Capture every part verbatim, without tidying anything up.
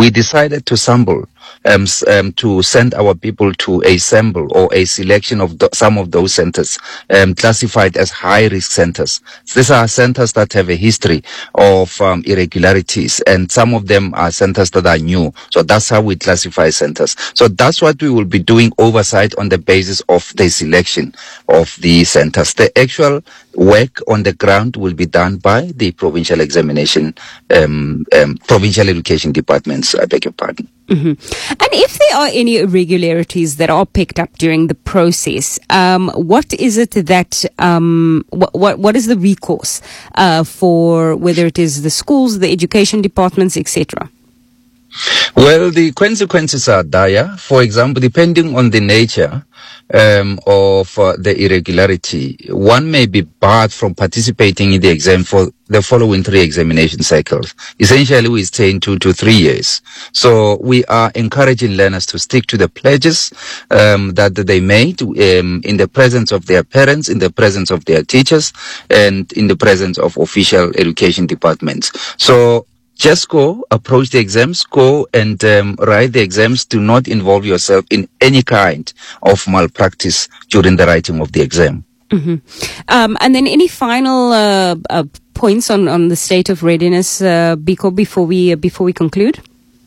we decided to sample, um, s- um, to send our people to a sample or a selection of the, some of those centers, um, classified as high-risk centers. These are centers that have a history of um, irregularities, and some of them are centers that are new. So that's how we classify centers. So that's what we will be doing oversight on the basis of the selection of the centers. The actual work on the ground will be done by the provincial examination, um, um, provincial education departments. I beg your pardon. Mm-hmm. And if there are any irregularities that are picked up during the process, um, what is it that, um, what, what, what is the recourse uh, for whether it is the schools, the education departments, et cetera? Well, the consequences are dire. For example, depending on the nature um, of uh, the irregularity, one may be barred from participating in the exam for the following three examination cycles. Essentially, we stay in two to three years. So we are encouraging learners to stick to the pledges um, that they made um, in the presence of their parents, in the presence of their teachers, and in the presence of official education departments. So just go, approach the exams, go and um, write the exams. Do not involve yourself in any kind of malpractice during the writing of the exam. Mm-hmm. Um, and then any final uh, uh, points on, on the state of readiness, uh, Biko, before we uh, before we conclude?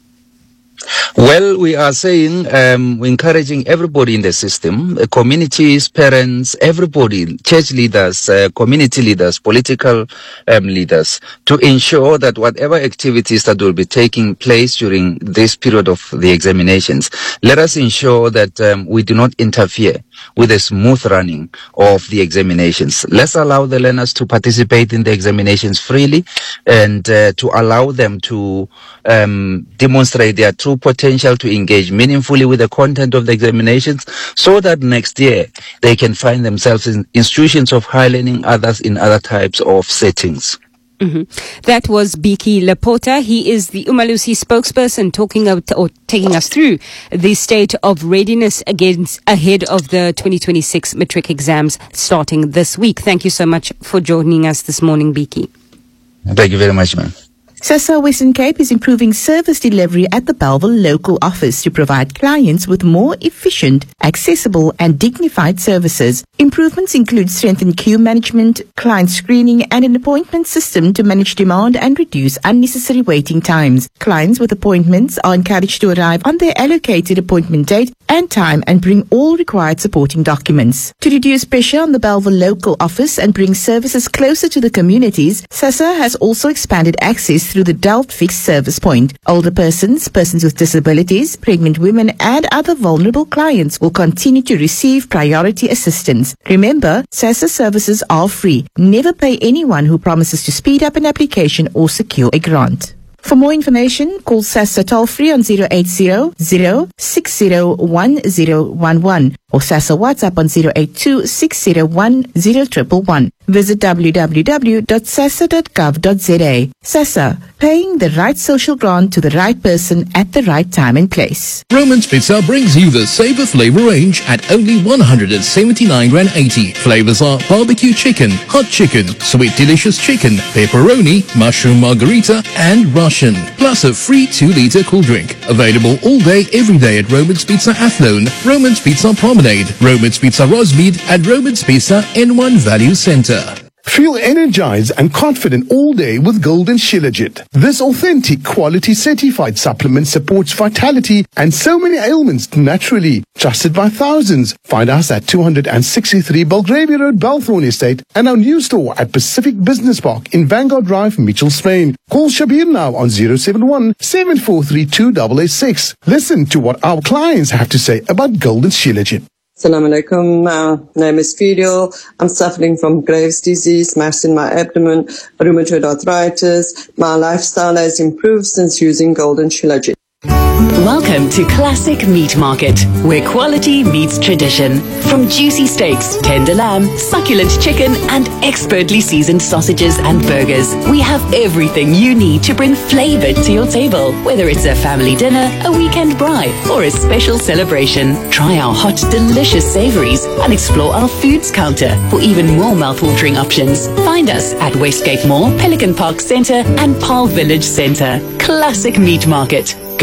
Well, we are saying, um, we're encouraging everybody in the system, uh, communities, parents, everybody, church leaders, uh, community leaders, political um, leaders, to ensure that whatever activities that will be taking place during this period of the examinations, let us ensure that um, we do not interfere with the smooth running of the examinations. Let's allow the learners to participate in the examinations freely, and uh, to allow them to um, demonstrate their true potential to engage meaningfully with the content of the examinations, so that next year they can find themselves in institutions of high learning, others in other types of settings. Mm-hmm. That was Biki Lapota. He is the Umalusi spokesperson, talking about or taking us through the state of readiness against ahead of the twenty twenty-six matric exams starting this week. Thank you so much for joining us this morning, Biki. Thank you very much, ma'am. SASSA Western Cape is improving service delivery at the Bellville local office to provide clients with more efficient, accessible and dignified services. Improvements include strengthened queue management, client screening and an appointment system to manage demand and reduce unnecessary waiting times. Clients with appointments are encouraged to arrive on their allocated appointment date and time and bring all required supporting documents. To reduce pressure on the Bellville local office and bring services closer to the communities, SASSA has also expanded access through the Delft Fixed Service Point. Older persons, persons with disabilities, pregnant women and other vulnerable clients will continue to receive priority assistance. Remember, SASSA services are free. Never pay anyone who promises to speed up an application or secure a grant. For more information, call SASSA toll-free on zero eight zero, zero six zero one zero one one or SASSA WhatsApp on zero eight two, six zero one, zero one one one. Visit w w w dot sassa dot gov dot z a. SASSA, paying the right social grant to the right person at the right time and place. Roman's Pizza brings you the Sabre flavor range at only one hundred seventy-nine rand eighty. Flavors are barbecue chicken, hot chicken, sweet delicious chicken, pepperoni, mushroom margarita and Russian. Plus a free two litre cool drink. Available all day, every day at Roman's Pizza Athlone, Roman's Pizza Promenade, Roman's Pizza Rosmead and Roman's Pizza N one Value Centre. Feel energized and confident all day with Golden Shilajit. This authentic, quality certified supplement supports vitality and so many ailments naturally. Trusted by thousands. Find us at two sixty-three Belgravia Road, Balthorn Estate, and our new store at Pacific Business Park in Vanguard Drive, Mitchell, Spain. Call Shabir now on zero seven one, seven four three two eight eight six. Listen to what our clients have to say about Golden Shilajit. Assalamu alaikum. My name is Fidel. I'm suffering from Graves' disease, mass in my abdomen, rheumatoid arthritis. My lifestyle has improved since using Golden Shilajit. Welcome to Classic Meat Market, where quality meets tradition. From juicy steaks, tender lamb, succulent chicken, and expertly seasoned sausages and burgers, we have everything you need to bring flavor to your table. Whether it's a family dinner, a weekend braai, or a special celebration, try our hot, delicious savories and explore our foods counter for even more mouth-watering options. Find us at Westgate Mall, Pelican Park Centre, and Paarl Village Centre. Classic Meat Market.